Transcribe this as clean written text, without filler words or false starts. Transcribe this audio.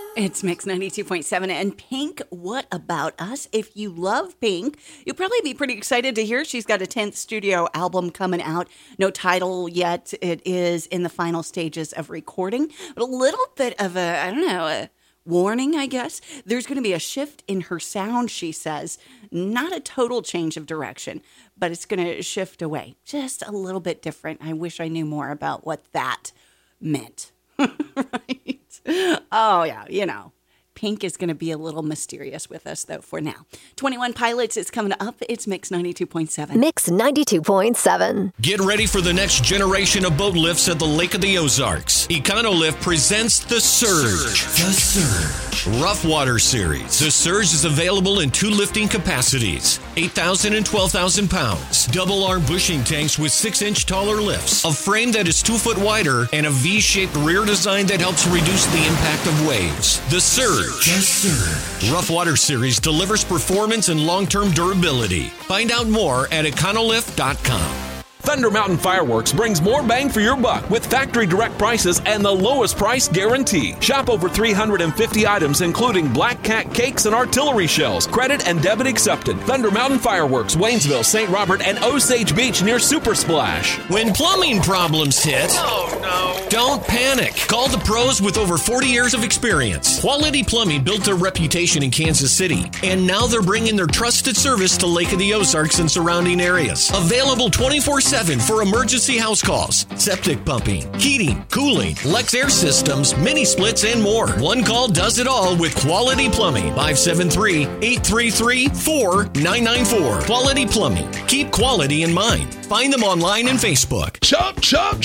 It's Mix 92.7 and Pink, What About Us? If you love Pink, you'll probably be pretty excited to hear she's got a 10th studio album coming out. No title yet. It is in the final stages of recording. But a little bit of a warning, I guess. There's going to be a shift in her sound, she says. Not a total change of direction, but it's going to shift away. Just a little bit different. I wish I knew more about what that meant. Right? Oh, yeah, Pink is going to be a little mysterious with us, though, for now. 21 Pilots is coming up. It's Mix 92.7. Mix 92.7. Get ready for the next generation of boat lifts at the Lake of the Ozarks. EconoLift presents The Surge. The Surge. Rough Water Series. The Surge is available in 2 lifting capacities, 8,000 and 12,000 pounds. Double-arm bushing tanks with 6-inch taller lifts, a frame that is 2 foot wider, and a V-shaped rear design that helps reduce the impact of waves. The Surge. The Surge. Rough Water Series delivers performance and long-term durability. Find out more at econolift.com. Thunder Mountain Fireworks brings more bang for your buck with factory direct prices and the lowest price guarantee. Shop over 350 items, including Black Cat cakes and artillery shells. Credit and debit accepted. Thunder Mountain Fireworks, Waynesville, St. Robert, and Osage Beach near Super Splash. When plumbing problems hit, don't panic. Call the pros with over 40 years of experience. Quality Plumbing built their reputation in Kansas City, and now they're bringing their trusted service to Lake of the Ozarks and surrounding areas. Available 24/7 for emergency house calls, septic pumping, heating, cooling, Lex Air systems, mini splits, and more. One call does it all with Quality Plumbing. 573-833-4994. Quality Plumbing. Keep quality in mind. Find them online and Facebook. Chop, chop,